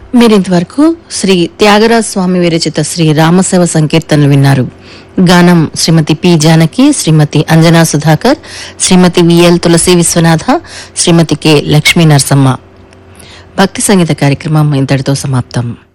మీరింతవరకు శ్రీ త్యాగరాజ స్వామి విరచిత శ్రీ రామసేవ సంకీర్తనలు విన్నారు. గానం శ్రీమతి పి జానకి, శ్రీమతి అంజనా సుధాకర్, శ్రీమతి విఎల్ తులసి విశ్వనాథ, శ్రీమతి కె లక్ష్మీ నరసమ్మ. భక్తి సంగీత కార్యక్రమం ఇంతటితో సమాప్తం.